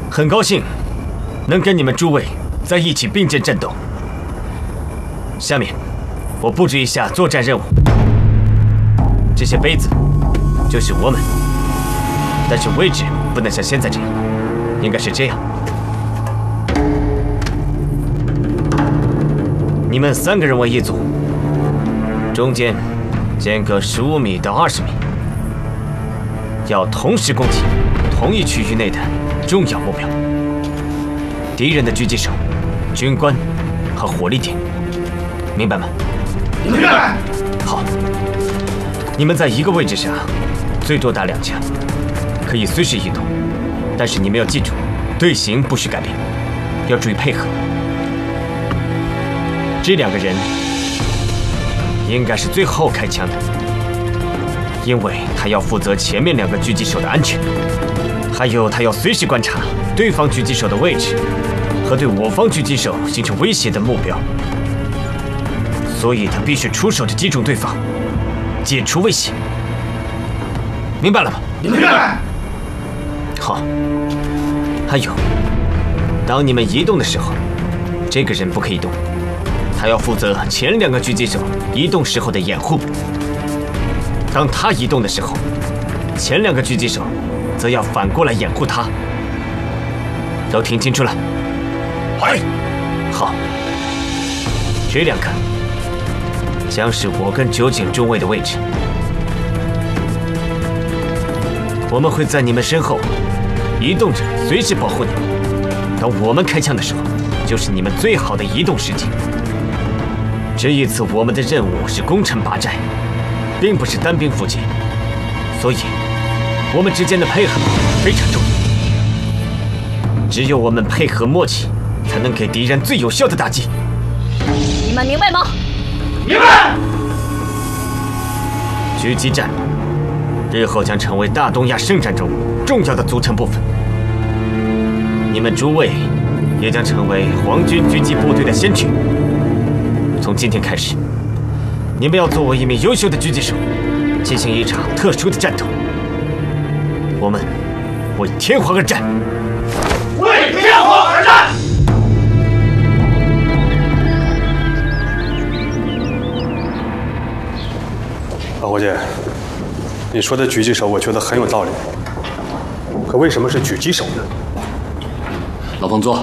很高兴能跟你们诸位在一起并肩战斗。下面，我布置一下作战任务。这些杯子就是我们，但是位置不能像现在这样，应该是这样。你们3个人为一组，中间间隔15米到20米，要同时攻击同一区域内的重要目标。敌人的狙击手、军官和火力点，明白吗？ 明白。 好，你们在一个位置上，最多打2枪，可以随时移动。但是你们要记住，队形不许改变，要注意配合。这2个人应该是最后开枪的，因为他要负责前面2个狙击手的安全，还有他要随时观察对方狙击手的位置和对我方狙击手形成威胁的目标，所以他必须出手就击中对方，解除威胁。明白了吗？ 明白。 好。还有，当你们移动的时候，这个人不可以动，他要负责前2个狙击手移动时候的掩护。当他移动的时候，前2个狙击手则要反过来掩护他。都听清楚了？ 哎， 好。这2个将是我跟酒井中尉的位置，我们会在你们身后移动着，随时保护你们。当我们开枪的时候，就是你们最好的移动时机。这一次我们的任务是攻城拔寨，并不是单兵伏击，所以我们之间的配合非常重要。只有我们配合默契，才能给敌人最有效的打击。 你们明白吗？ 明白。 狙击战日后将成为大东亚圣战中重要的组成部分。你们诸位也将成为皇军狙击部队的先驱。从今天开始，你们要作为一名优秀的狙击手，进行一场特殊的战斗。我们为天皇而战！ 为天皇而战！ 老伙计，你说的狙击手，我觉得很有道理。可为什么是狙击手呢？ 老彭坐。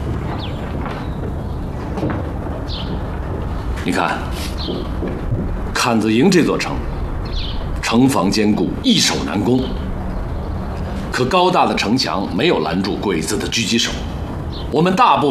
你看，坎子营这座城，城防坚固，易守难攻。可高大的城墙没有拦住鬼子的狙击手，我们大部